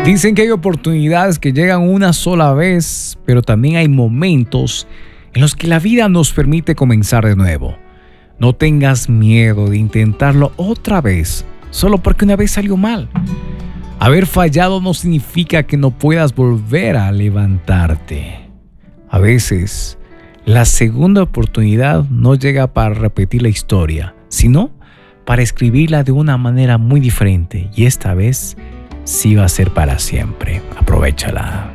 Dicen que hay oportunidades que llegan una sola vez, pero también hay momentos en los que la vida nos permite comenzar de nuevo. No tengas miedo de intentarlo otra vez, solo porque una vez salió mal. Haber fallado no significa que no puedas volver a levantarte. A veces, la segunda oportunidad no llega para repetir la historia, sino para escribirla de una manera muy diferente, y esta vez sí va a ser para siempre. Aprovéchala.